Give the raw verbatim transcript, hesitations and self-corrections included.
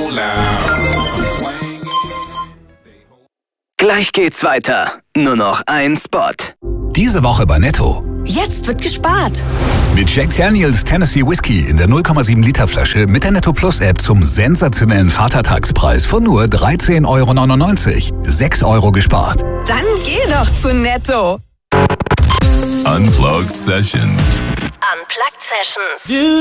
Gleich geht's weiter. Nur noch ein Spot. Diese Woche bei Netto. Jetzt wird gespart. Mit Jack Daniels Tennessee Whiskey in der null Komma sieben Liter Flasche mit der Netto Plus App zum sensationellen Vatertagspreis von nur dreizehn Euro neunundneunzig. sechs Euro gespart. Dann geh doch zu Netto. Unplugged Sessions. Unplugged Sessions.